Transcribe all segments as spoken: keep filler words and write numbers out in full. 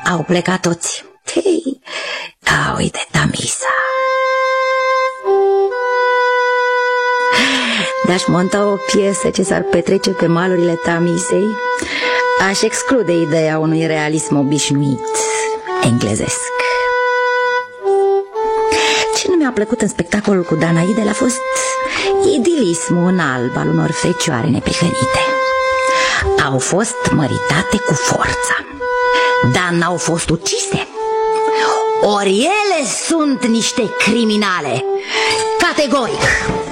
au plecat toți. Hei, a, uite, Tamisa. De-aș monta o piesă ce s-ar petrece pe malurile Tamisei, aș exclude ideea unui realism obișnuit, englezesc. Ce nu mi-a plăcut în spectacolul cu Danaide a fost idilismul în alb al unor fecioare neprihănite. Au fost măritate cu forța, dar n-au fost ucise. Ori ele sunt niște criminale, categoric.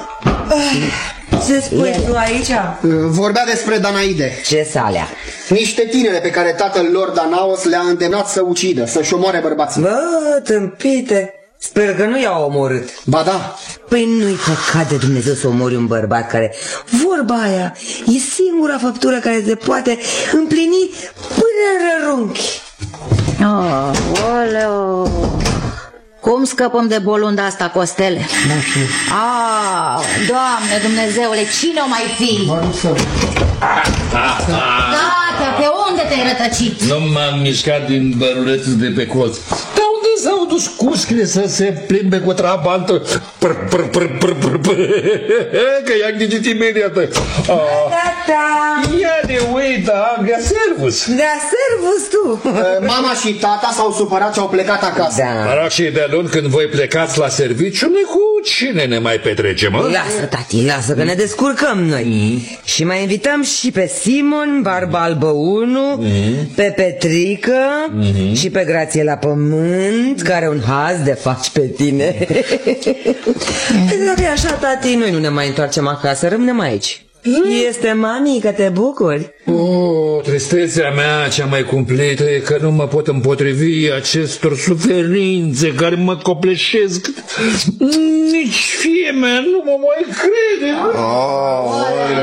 Ce spui tu aici? Vorbea despre Danaide. Ce salea? Niște tinere pe care tatăl lor Danaos le-a îndemnat să ucidă, să-și omoare bărbații. Bă, tâmpite, sper că nu i-au omorât. Ba da. Păi nu-i păcat de Dumnezeu să omori un bărbat care, vorba aia, e singura făptură care se poate împlini până în rărunchi. Oh, oleo. Cum scăpăm de bolunda asta, Costele? Nu știu. Ah, Doamne Dumnezeule, cine o mai fi? Tata, pe unde te-ai rătăcit? Nu m-am mișcat din bărulețul de pe colț. Dar unde s-au dus cuscile să se plimbe cu trabantă? Pr, pr, pr, pr, pr, pr. Că i-a ghicit imediat. Da, da. Ia de uita, grea servus. Da, servus tu. Mama și tata s-au supărat și au plecat acasă. Da. Dar și de luni când voi plecați la serviciu, noi cu cine ne mai petrecem, mă? Lasă, tati, lasă că ne descurcăm noi. Mm. Și mai invităm și pe Simon, Barba Albă unu, mm. pe Petrică mm-hmm. și pe Grațiela Pământ, care un haz de faci pe tine. Dacă e așa, tati, noi nu ne mai întoarcem acasă, rămânem aici. Este mami că te bucuri. Oh, tristețea mea cea mai cumplită e că nu mă pot împotrivi acestor suferințe care mă copleșesc. Nici fie mea nu mă mai crede. Oh,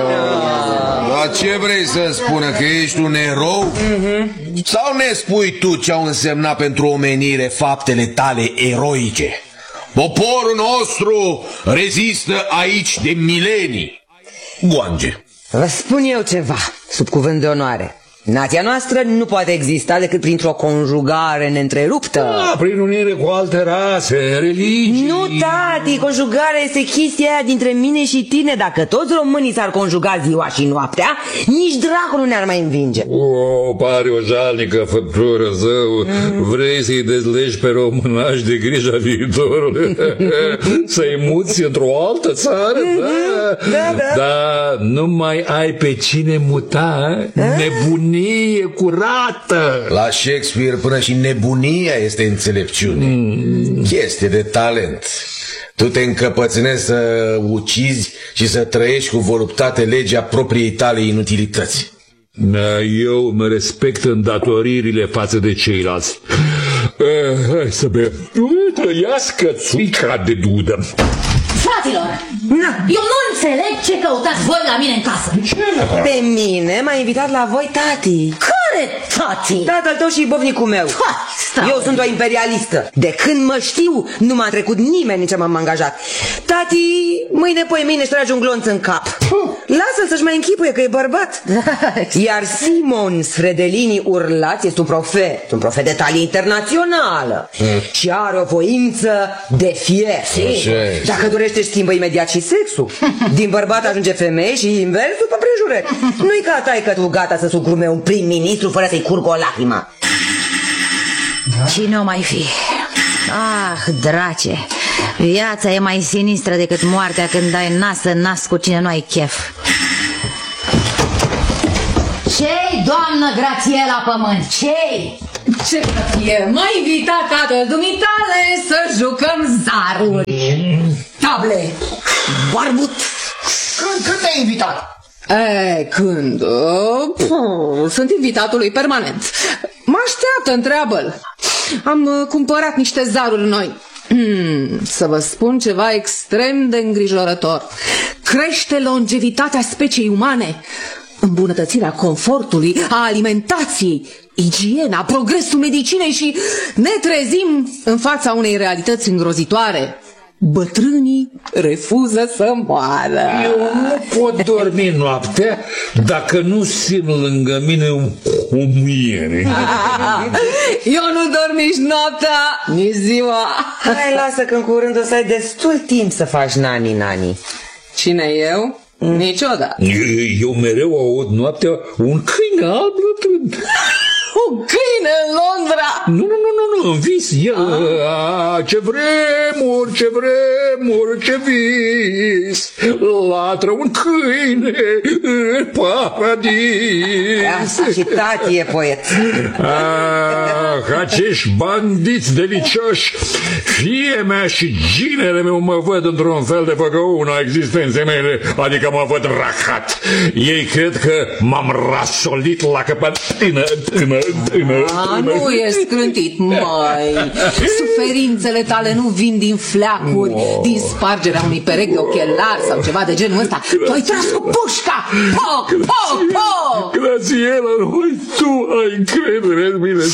dar ce vrei să spună? Că ești un erou? Mm-hmm. Sau ne spui tu ce au însemnat pentru omenire faptele tale eroice? Poporul nostru rezistă aici de milenii. Goange. Vă spun eu ceva, sub cuvânt de onoare. Nația noastră nu poate exista decât printr-o conjugare neîntreruptă. Da, prin unire cu alte rase, religii. Nu, tati, conjugarea este chestia aia dintre mine și tine. Dacă toți românii s-ar conjuga ziua și noaptea, nici dracul nu ne-ar mai învinge. Oh, pare o jalnică făptură, zău. Mm. Vrei să-i dezlegi pe românași de grija viitorului? Să-i muți într-o altă țară? Mm-hmm. Da, da. Dar nu mai ai pe cine muta, nebunie curată. La Shakespeare până și nebunia este înțelepciune. Mm. Chestie de talent. Tu te încăpățânezi să ucizi și să trăiești cu voluptate legea propriei tale inutilități. Eu mă respect îndatoririle față de ceilalți. Uh, hai să bea. Trăiască țuica de dudă. Fraților, eu nu înțeleg ce căutați voi la mine în casă. Pe mine m-a invitat la voi tati. Care tati? Tatăl tău și bovnicul meu. Ha, eu sunt o imperialistă. De când mă știu, nu m-a trecut nimeni în ce m-am angajat. Tati, mâine, poi mâine își trage un glonț în cap. Lasă-l să-și mai închipuie că e bărbat. Iar Simon Sfredelini Urlați este un profet, un profet de talie internațională. Și are o voință de fier. Dacă dorește, schimbă imediat și sexul. Din bărbat ajunge femeie și invers după prejurări. Nu-i ca taică tu gata să sugrume un prim-ministru fără să-i curgă o lacrimă. Cine o mai fi? Ah, drace, viața e mai sinistră decât moartea când dai nas în nas cu cine nu ai chef. Ce-i, doamnă Grațiela Pământ, ce-i? Ce să fie? M-a invitat tatăl dumitale să jucăm zaruri. Table. Barbut. Când, când te-ai invitat? E, când? Puh, sunt invitatul lui permanent. Mă așteaptă, întreabă-l. Am uh, cumpărat niște zaruri noi. Hmm, să vă spun ceva extrem de îngrijorător. Crește longevitatea speciei umane, îmbunătățirea confortului, a alimentației, igiena, progresul medicinei și ne trezim în fața unei realități îngrozitoare. bătrânii refuză să moară. Eu nu pot dormi noaptea dacă nu simt lângă mine o muiere. Eu nu dorm nici noaptea, nici ziua. Hai, lasă că în curând o să ai destul timp să faci nani-nani. Cine eu? Niciodată. Eu mereu aud noaptea un câine alb bătrân. Un câine în Londra! Nu, nu, nu, nu, nu, în vis. El, a, ce vremuri, ce vremuri, ce vis. Latră un câine în paradis. Asta și tati e poet. Ah, acești bandiți delicioși, fie mea și ginele meu mă văd într-un fel de făcăuna existenței mele, adică mă văd rahat. Ei cred că m-am rasolit la căpătină, tână, tână, A, nu e scrântit, măi. Suferințele tale nu vin din fleacuri, oh. din spargerea unui perechi de ochelari sau ceva de genul ăsta. Tu ai tras cu pușca! Poc, poc, poc! Grațiela, noi tu ai încredere în mine.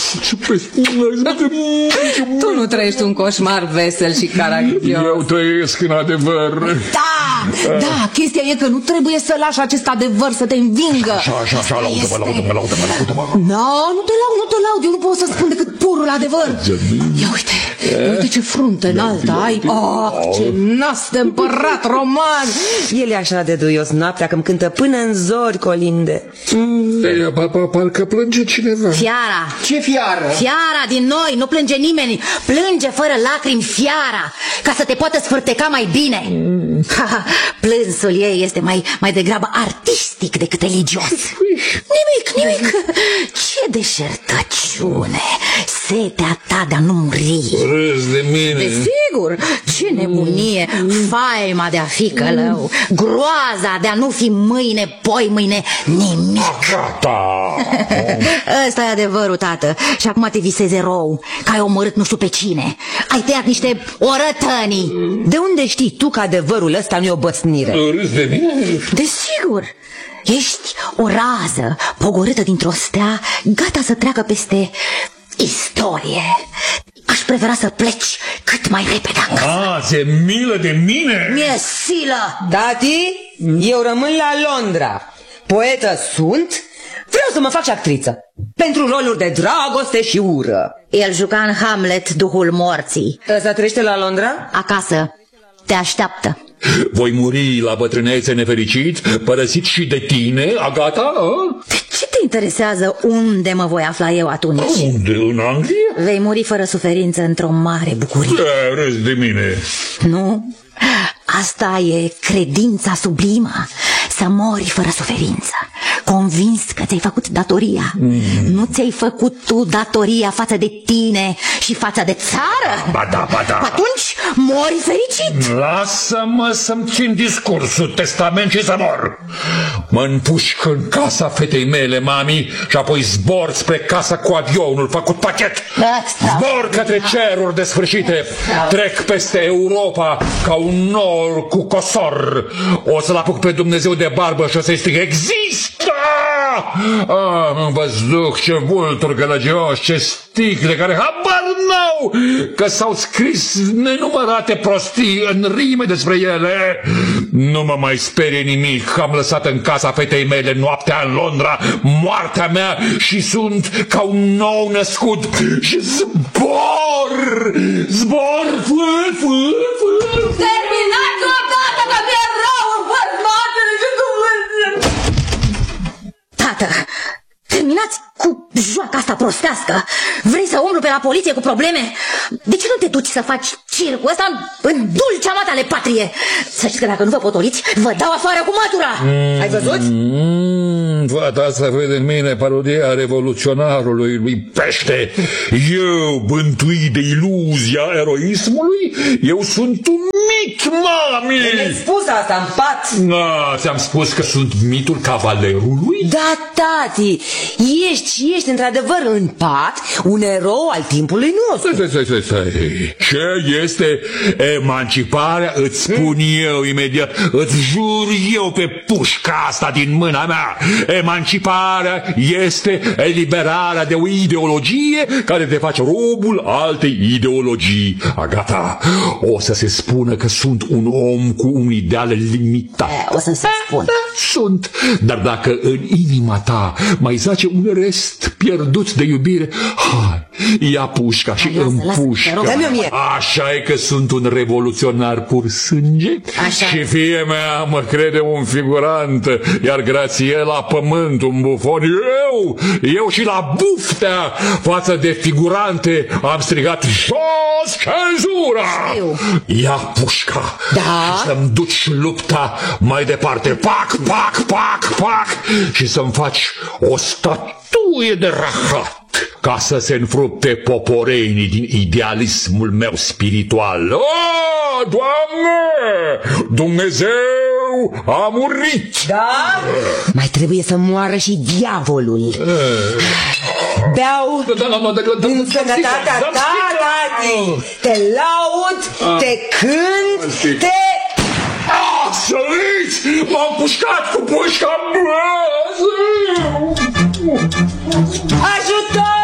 Tu nu trăiești un coșmar vesel și caragios. Eu trăiesc în adevăr. Da, da, chestia e că nu trebuie să lași acest adevăr să te învingă. Așa, așa, așa, laudă-mă, laudă-mă, laudă-mă, laudă-mă. No, nu te laud, nu te laud, eu nu pot să spun decât purul adevăr. Ia uite, uite ce frunte înaltă ai. Oh, ce nas de împărat roman. El e așa de duios noaptea că îmi cântă până în zori colinde. Parcă plânge cineva. Fiara. Ce fiară? Fiara din noi, nu plânge nimeni. Plânge fără lacrimi fiara, ca să te poată sfârteca mai bine. Plânsul ei este mai, mai degrabă artistic decât religios. Nimic, nimic. Ce deșertăciune. Setea ta de a nu muri. Râzi de mine. Desigur, ce nebunie. Faima de a fi călău, groaza de a nu fi mâine, poi mâine nimic. Gata. Ăsta e adevărul, tată. Și acum te visezi erou, că ai omorât nu știu pe cine. Ai tăiat niște orătănii. De unde știi tu că adevărul ăsta nu e o băsnire? Râzi de mine? Desigur. Ești o rază pogorâtă dintr-o stea, gata să treacă peste istorie. Aș prefera să pleci cât mai repede acasă. Ah, ți-e milă de mine? Mi-e silă. Tati, eu rămân la Londra. Poetă sunt, vreau să mă fac și actriță. Pentru roluri de dragoste și ură. El juca în Hamlet duhul morții. Ăsta trăiește la Londra? Acasă te așteaptă. Voi muri la bătrânețe nefericit, părăsit și de tine, Agata? A? De ce te interesează unde mă voi afla eu atunci? Unde? În Anglia? Vei muri fără suferință într-o mare bucurie. Da, râzi de mine. Nu? Asta e credința sublimă. Să mori fără suferință, convins că ți-ai făcut datoria. mm. Nu ți-ai făcut tu datoria față de tine și față de țară? Ba da, ba da. Atunci mori fericit. Lasă-mă să-mi țin discursul, testament și să mor. Mă împușc în casa fetei mele, mami, și apoi zbor spre casa cu avionul făcut pachet. Zbor către ceruri desfârșite. Trec peste Europa ca un nor cu cosor. O să-l apuc pe Dumnezeu de barbă și o să-i strig: există! Ah, în văzduh, ce vulturi gălăgioși, ce sticle care habar n-au că s-au scris nenumărate prostii în rime despre ele. Nu mă mai sperie nimic, am lăsat în casa fetei mele noaptea în Londra, moartea mea, și sunt ca un nou născut și zbor, zbor, fâl, fâl, fâl. Terminați odată că mi-e rău în bărbatele și cuvântul. Tată, terminați cu joaca asta prostească. Vrei să umblu pe la poliție cu probleme? De ce nu te duci să faci circul ăsta în dulcea mea ale patrie? Să știți că dacă nu vă potoliți, vă dau afară cu mătura. mm, Ai văzut? Mm, fata asta vede în mine parodia revoluționarului lui Pește. Eu, bântuit de iluzia eroismului, eu sunt un mit, mami! Mi-ai spus asta în pat? Na, ți-am spus că sunt mitul cavalerului? Da, tati, ești și ești într-adevăr în pat un erou al timpului nostru. Stai, stai, stai, stai. Ce este emanciparea? Îți spun eu imediat, îți jur eu pe pușca asta din mâna mea. Emanciparea este eliberarea de o ideologie care te face robul altei ideologii. Agata, o să se spună că sunt un om cu un ideal limitat. O să se spun. Sunt, dar dacă în inima ta mai zace un rest pierdut de iubire, hai, ia pușca și împușcă. Dă-mi-o mie. Așa e că sunt un revoluționar pur sânge. Așa. Și fie mea mă crede un figurant, iar Grațiela pământ, un bufon. Eu, eu și la buftea față de figurante am strigat jos cenzura! Știu. Ia pușca Da? și să-mi duci lupta mai departe. Pac, pac, pac, pac și să-mi faci o statuie de rahat ca să se înfrupte poporeinii din idealismul meu spiritual. Oh, Doamne! Dumnezeu a murit! Da? Mai trebuie să moară și diavolul. Beau în sănătatea ta, tati. Te laud, te cânt, te... Ah, săriți! M-am pușcat cu pușca! Ajutor!